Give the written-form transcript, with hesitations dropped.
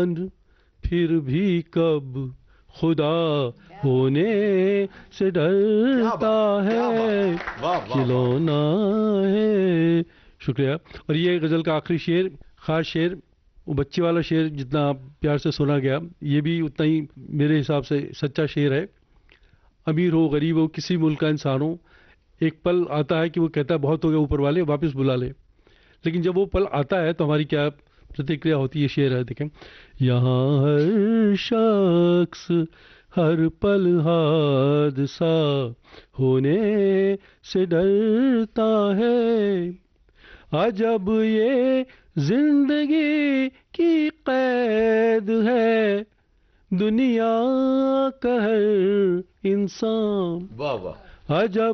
फिर भी कब खुदा होने से डरता है, खिलौना है। शुक्रिया। और ये गज़ल का आखिरी शेर, खास शेर, वो बच्चे वाला शेर जितना प्यार से सुना गया, ये भी उतना ही मेरे हिसाब से सच्चा शेर है। अमीर हो गरीब हो किसी मुल्क का इंसान हो, एक पल आता है कि वो कहता है बहुत हो गया ऊपर वाले, वापस बुला ले। लेकिन जब वो पल आता है तो हमारी क्या प्रतिक्रिया होती है। ये शेर है, देखें। यहाँ हर शख्स हर पल हादसा होने से डरता है, अजब ये जिंदगी की कैद है, दुनिया का हर इंसान। वाह वाह। अजब